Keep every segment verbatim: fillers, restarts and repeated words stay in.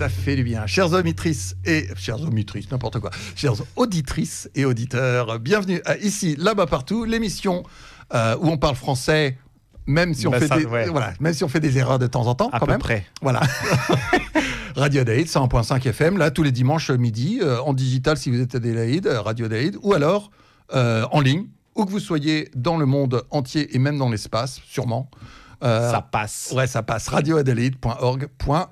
ça fait du bien. Chers auditrices et... Chers auditrices, n'importe quoi. Chers auditrices et auditeurs, bienvenue à Ici, là-bas, partout, l'émission euh, où on parle français, même si on, bah fait, ça, des, ouais. voilà, même si on fait des erreurs de temps en temps, à quand peu même. près. Voilà. Radio Adélaïde, cent un virgule cinq F M, là, tous les dimanches midi, euh, en digital si vous êtes à Adélaïde, Radio Adélaïde, ou alors euh, en ligne, où que vous soyez dans le monde entier et même dans l'espace, sûrement. Euh, ça passe. Ouais, ça passe. radio adélaïde point org.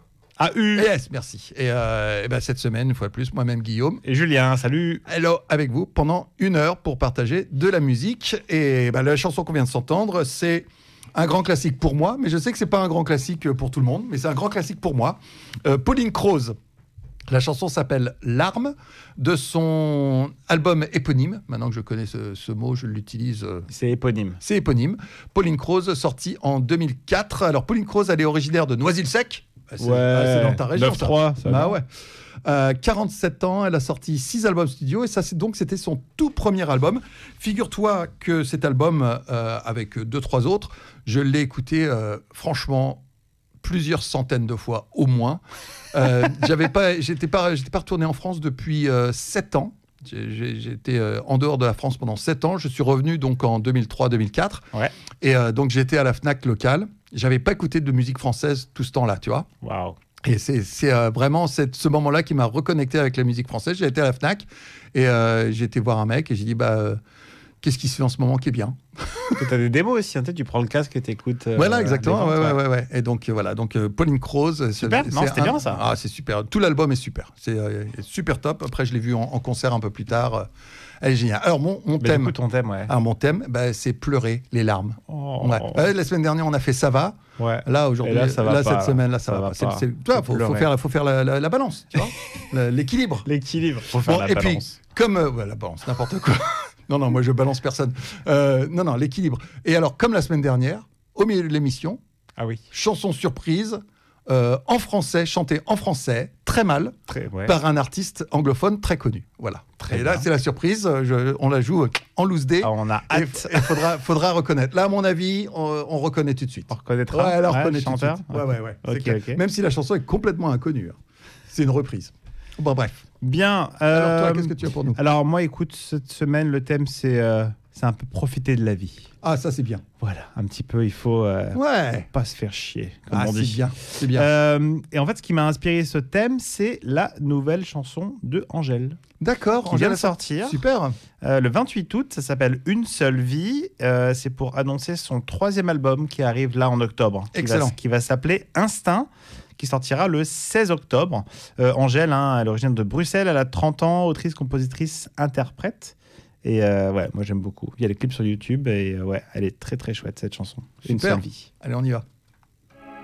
A U. Yes, merci. Et, euh, et ben cette semaine, une fois de plus, moi-même Guillaume. Et Julien, salut. Hello, avec vous pendant une heure pour partager de la musique. Et ben, la chanson qu'on vient de s'entendre, c'est un grand classique pour moi, mais je sais que c'est pas un grand classique pour tout le monde, mais c'est un grand classique pour moi. Euh, Pauline Croze. La chanson s'appelle Larmes, de son album éponyme. Maintenant que je connais ce, ce mot, je l'utilise. Euh, c'est éponyme. C'est éponyme. Pauline Croze, sorti en deux mille quatre. Alors, Pauline Croze, elle est originaire de Noisy-le-Sec. C'est, ouais, c'est dans ta région. neuf trois. Ça. Bah ouais. Euh, quarante-sept ans, elle a sorti six albums studio et ça, c'est donc c'était son tout premier album. Figure-toi que cet album, euh, avec deux trois autres, je l'ai écouté euh, franchement plusieurs centaines de fois au moins. Euh, j'avais pas, j'étais pas, j'étais pas retourné en France depuis euh, sept ans. J'ai, j'ai, j'étais euh, en dehors de la France pendant sept ans. Je suis revenu donc en deux mille trois deux mille quatre. Ouais. Et euh, donc j'étais à la Fnac locale. J'avais pas écouté de musique française tout ce temps-là, tu vois. Waouh. Et c'est, c'est euh, vraiment cette, ce moment-là qui m'a reconnecté avec la musique française. J'ai été à la Fnac et euh, j'ai été voir un mec et j'ai dit bah euh, qu'est-ce qui se fait en ce moment qui est bien. Tu as des démos aussi, hein, tu prends le casque et t'écoutes. Euh, voilà, exactement. ventes, ouais, ouais. Ouais, ouais. Et donc euh, voilà, donc euh, Pauline Croze. Super, c'est, non, c'est c'était un... bien ça. Ah, c'est super. Tout l'album est super. C'est euh, super top. Après, je l'ai vu en, en concert un peu plus tard. Elle est géniale. Alors mon, mon thème. Du coup, ton thème, ouais. Alors mon thème, bah, c'est pleurer les larmes. Oh. Ouais. Euh, la semaine dernière, on a fait ça va. Ouais. Là aujourd'hui, là, ça va là pas, cette là. semaine, là ça, ça va va pas. C'est, pas. c'est, tu vois, faut, faut faire, faut faire la, la, la balance, tu vois, l'équilibre. L'équilibre. Faut faire bon, la et balance. puis, comme euh, ouais, la balance, n'importe quoi. non, non, moi je balance personne. Euh, non, non, l'équilibre. Et alors, comme la semaine dernière, au milieu de l'émission, ah oui, chanson surprise. Euh, en français, chanté en français, très mal, très, ouais. par un artiste anglophone très connu. Voilà. Très et là, bien. c'est la surprise. Je, on la joue en loose day. Ah, on a hâte. Il faudra, faudra reconnaître. Là, à mon avis, on, on reconnaît tout de suite. On reconnaîtra. Ouais, elle ouais, reconnaît chanteur. tout de suite. Ouais, ouais, ouais. Okay, okay. Même si la chanson est complètement inconnue. Hein. C'est une reprise. Bon, bref. Bien. Euh, alors, toi, qu'est-ce que tu as pour nous ? Alors, moi, écoute, cette semaine, le thème, c'est, euh, c'est un peu profiter de la vie. Ah, ça, c'est bien. Voilà, un petit peu, il faut euh, ouais. pas se faire chier, comme ah, on dit. C'est bien, c'est bien. Euh, et en fait, ce qui m'a inspiré ce thème, c'est la nouvelle chanson de Angèle. D'accord. Qui vient de sortir. Super. Euh, le vingt-huit août, ça s'appelle Une seule vie. Euh, c'est pour annoncer son troisième album qui arrive là en octobre. Excellent. Qui va, qui va s'appeler Instinct, qui sortira le seize octobre. Euh, Angèle, hein, elle est originaire de Bruxelles, elle a trente ans, autrice, compositrice, interprète. Et euh, ouais, moi j'aime beaucoup. Il y a les clips sur YouTube et euh, ouais, elle est très très chouette cette chanson. Super. Une seule vie. Allez, on y va.